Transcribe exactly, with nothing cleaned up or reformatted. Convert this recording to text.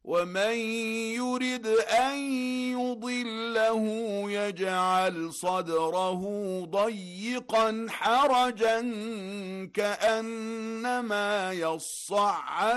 ومن يرد أن يضله يجعل صدره ضيقا حرجا كأنما يصعد